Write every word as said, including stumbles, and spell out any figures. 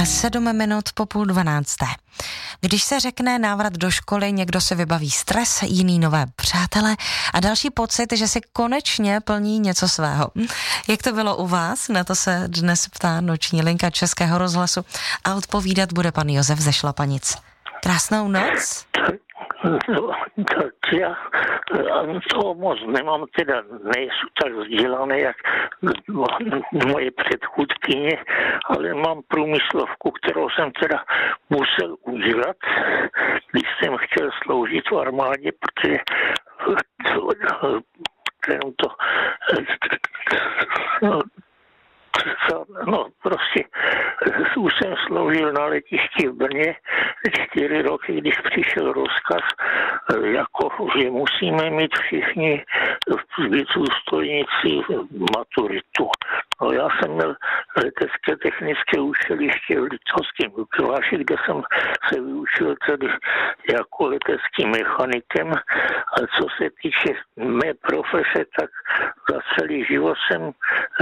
sedm minut po půl dvanácté. Když se řekne návrat do školy, někdo se vybaví stres, jiný nové přátele a další pocit, že si konečně plní něco svého. Jak to bylo u vás? Na to se dnes ptá noční linka Českého rozhlasu a odpovídat bude pan Josef ze Šlapanic. Krásnou noc. No, tak já toho moc nemám, teda nejsou tak vzdělané, jak moje předchůdkyně, ale mám průmyslovku, kterou jsem teda musel udělat, když jsem chtěl sloužit v armádě, protože to, no, no prostě už jsem sloužil na letišti v Brně čtyři roky, když přišel rozkaz, jako, že musíme mít všichni důstojníci maturitu. No, já jsem měl letecké technické učiliště v Liptovském Mikuláši, kde jsem se vyučil tedy jako leteckým mechanikem, a co se týče mé profese, tak za celý život jsem